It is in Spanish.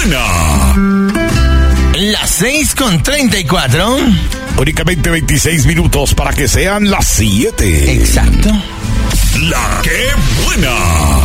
buena! Las 6:34. Únicamente 26 minutos para que sean las 7. Exacto. La que buena.